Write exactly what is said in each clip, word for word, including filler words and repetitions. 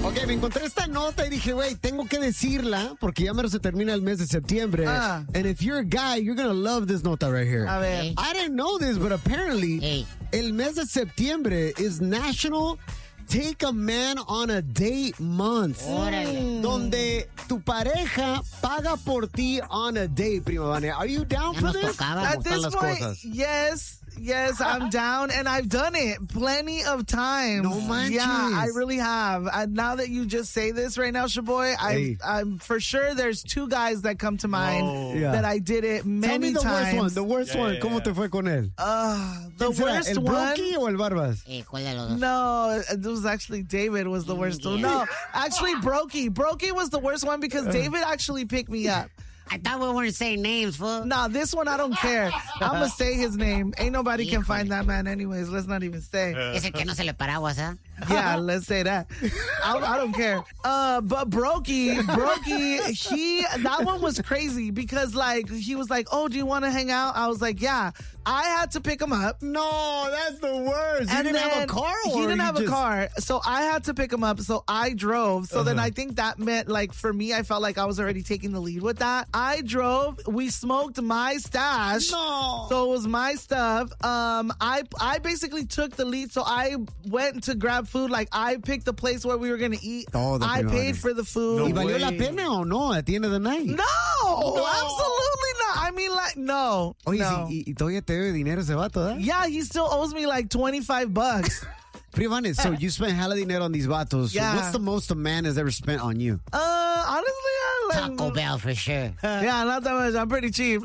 Ok, me encontré esta nota y dije, güey, tengo que decirla porque ya menos se termina el mes de septiembre. Ah. And if you're a guy, you're gonna love this nota right here. A ver. I didn't know this, but apparently, Hey. el mes de septiembre is National Take a Man on a Date Month. Órale. Donde tu pareja paga por ti on a date, prima Vania. Are you down Ya for nos this? tocaba. At ¿Cómo están this las point, cosas? yes, yes, I'm down, and I've done it plenty of times. No manches. Yeah, I really have. And now that you just say this right now, Shaboy, Hey. I, I'm for sure there's two guys that come to mind Oh. Yeah. that I did it many Tell me the times. worst one, the worst Yeah, one. yeah, ¿Cómo yeah. te fue con él? Uh, the ¿Quién será, worst el one. Brokey o el Barbas? Eh, ¿Cuál de los dos? No, it was actually David was the worst one. No, actually Brokey. Brokey was the worst one because David actually picked me up. I thought we weren't saying names, fool. Nah, this one I don't care. I'm gonna say his name. Ain't nobody can Híjole. find that man anyways. Let's not even say. Es el que no se le paraguas, ¿ah? Yeah, let's say that. I, I don't care. Uh, but Brokey, Brokey, he, that one was crazy because like, he was like, oh, do you want to hang out? I was like, yeah. I had to pick him up. No, that's the worst. You didn't have a then car? He or didn't you have just- a car. So I had to pick him up. So I drove. So then Uh-huh. I think that meant like for me, I felt like I was already taking the lead with that. I drove. We smoked my stash. No. So it was my stuff. Um, I I basically took the lead. So I went to grab food. Like I picked the place where we were gonna eat. Todo, I prima paid Vania. for the food. ¿Y No valió la way. pena o no at the end of the night? No, absolutely not. I mean, like, no. Oye, no. sí, y, y todavía te debe dinero ese vato, ¿eh? Yeah, he still owes me like twenty-five bucks. Prima, so you spent hella dinero on these vatos. Yeah. So what's the most a man has ever spent on you? Uh, honestly, I like, Taco Bell for sure. yeah, not that much. I'm pretty cheap.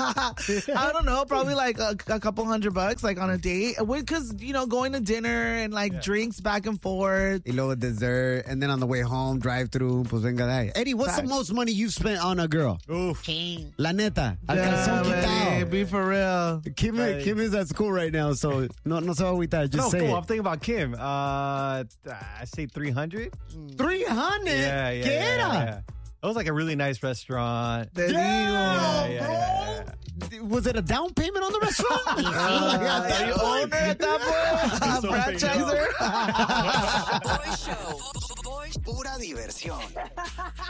I don't know, probably like a, a couple hundred bucks, like on a date, because you know, going to dinner and like drinks back and forth. Y luego dessert, and then on the way home, drive through, pues venga de ahí. Eddie, what's the Facts. most money you spent on a girl? Oof. King. La neta, al Yeah, calzón baby, quitado. be for real. Kim, Ay. Kim is at school right now, so no, no se va a agüitar. Just No, say cool. it. I'm thinking about Kim. Uh, I say three hundred. three hundred? Yeah, yeah. ¿Qué yeah, era? yeah. It was like a really nice restaurant. Te digo. Yeah, Damn, yeah, bro. yeah, yeah. Was it a down payment on the restaurant? Sí, sí. Uh, At that you point? owner at that point? So Franchiser? Boy Show. Boy, pura diversión.